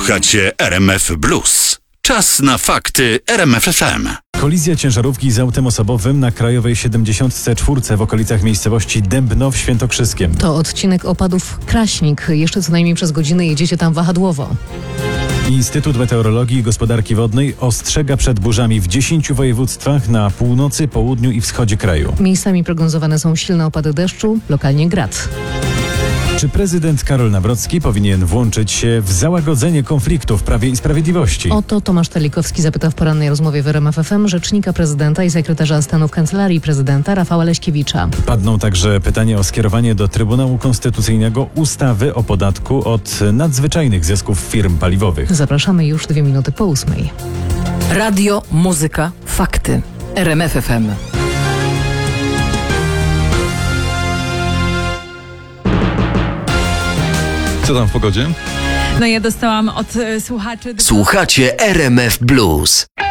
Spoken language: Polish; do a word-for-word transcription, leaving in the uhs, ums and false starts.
Słuchacie R M F Blues. Czas na fakty R M F F M. Kolizja ciężarówki z autem osobowym na Krajowej siedemdziesiąt cztery w okolicach miejscowości Dębno w Świętokrzyskiem. To odcinek opadów Kraśnik. Jeszcze co najmniej przez godzinę jedziecie tam wahadłowo. Instytut Meteorologii i Gospodarki Wodnej ostrzega przed burzami w dziesięciu województwach na północy, południu i wschodzie kraju. Miejscami prognozowane są silne opady deszczu, lokalnie grad. Czy prezydent Karol Nawrocki powinien włączyć się w załagodzenie konfliktu w Prawie i Sprawiedliwości? O to Tomasz Telikowski zapyta w porannej rozmowie w R M F F M rzecznika prezydenta i sekretarza stanu w Kancelarii Prezydenta Rafała Leśkiewicza. Padną także pytania o skierowanie do Trybunału Konstytucyjnego ustawy o podatku od nadzwyczajnych zysków firm paliwowych. Zapraszamy już dwie minuty po ósmej. Radio, muzyka, fakty. R M F F M. Co tam w pogodzie? No ja dostałam od y, słuchaczy... Słuchacie R M F Blues.